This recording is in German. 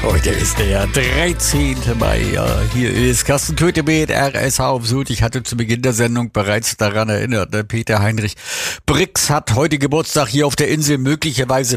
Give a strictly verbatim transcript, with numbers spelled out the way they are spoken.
Heute ist der dreizehnte Mai. Ja, hier ist Carsten Köthe mit R S H auf Sylt. Ich hatte zu Beginn der Sendung bereits daran erinnert. Ne? Peter Heinrich Brix hat heute Geburtstag hier auf der Insel. Möglicherweise